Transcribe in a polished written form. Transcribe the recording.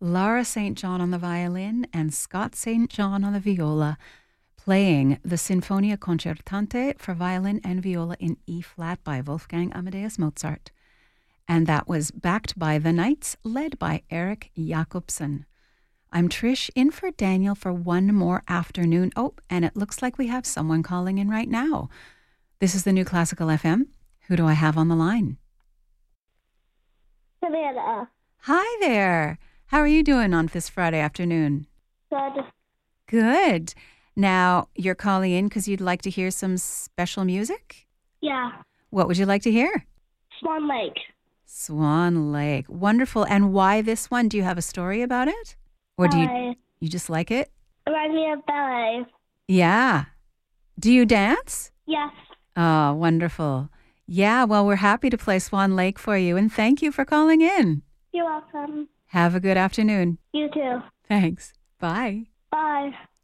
Laura St. John on the violin and Scott St. John on the viola, playing the Sinfonia Concertante for violin and viola in E-flat by Wolfgang Amadeus Mozart. And that was backed by the Knights, led by Eric Jacobsen. I'm Trish, in for Daniel for one more afternoon. Oh, and it looks like we have someone calling in right now. This is the New Classical FM. Who do I have on the line? Savannah. Hi there. How are you doing on this Friday afternoon? Good. Good. Now, you're calling in because you'd like to hear some special music? Yeah. What would you like to hear? Swan Lake. Swan Lake. Wonderful. And why this one? Do you have a story about it? Or do you just like it? Remind me of ballet. Yeah. Do you dance? Yes. Oh, wonderful. Yeah, well, we're happy to play Swan Lake for you, and thank you for calling in. You're welcome. Have a good afternoon. You too. Thanks. Bye. Bye.